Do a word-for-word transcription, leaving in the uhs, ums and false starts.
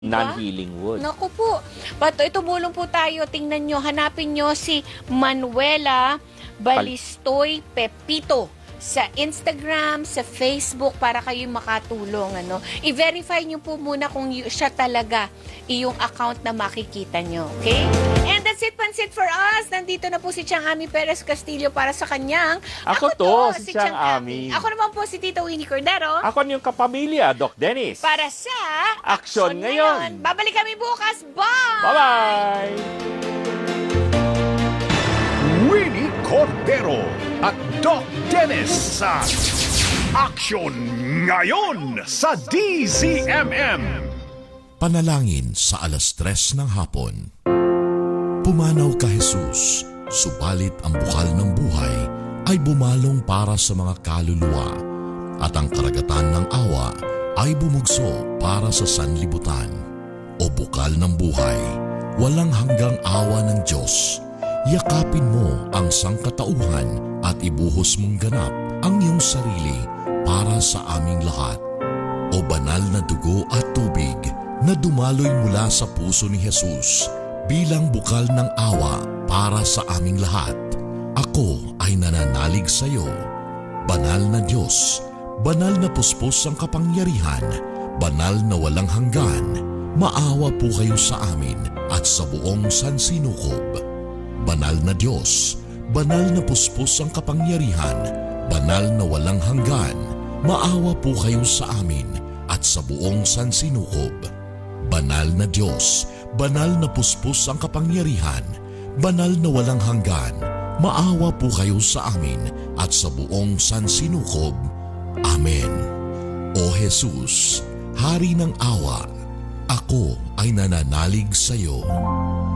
non-healing wood. Naku po. Pato, tumulong po tayo. Tingnan nyo, hanapin nyo si Manuela Balistoy Pepito sa Instagram, sa Facebook para kayo makatulong. Ano? I-verify nyo po muna kung y- siya talaga iyong account na makikita nyo. Okay? And that's it, Pansit for us. Nandito na po si Chang Ami Perez Castillo para sa kanyang Ako, to, si Chang Ami. Ako naman po si Tita Winnie Cordero. Ako yung kapamilya, Doc Dennis. Para sa Aksyon Ngayon. Babalik kami bukas. Bye! Bye-bye! Winnie Cordero at Doc Dennis sa Aksyon Ngayon sa D Z M M. Panalangin sa alas tres ng hapon. Pumanaw ka Jesus, subalit ang bukal ng buhay ay bumalong para sa mga kaluluwa at ang karagatan ng awa ay bumugso para sa sanlibutan. O bukal ng buhay, walang hanggang awa ng Diyos. Yakapin mo ang sangkatauhan at ibuhos mong ganap ang iyong sarili para sa aming lahat. O banal na dugo at tubig na dumaloy mula sa puso ni Jesus bilang bukal ng awa para sa aming lahat. Ako ay nananalig sa iyo. Banal na Diyos, banal na puspos ang kapangyarihan, banal na walang hanggan, maawa po kayo sa amin at sa buong sansinukob. Banal na Diyos, banal na puspos ang kapangyarihan, banal na walang hanggan, maawa po kayo sa amin at sa buong sansinukob. Banal na Diyos, banal na puspos ang kapangyarihan, banal na walang hanggan, maawa po kayo sa amin at sa buong sansinukob. Amen. O Jesus, Hari ng awa, ako ay nananalig sa iyo.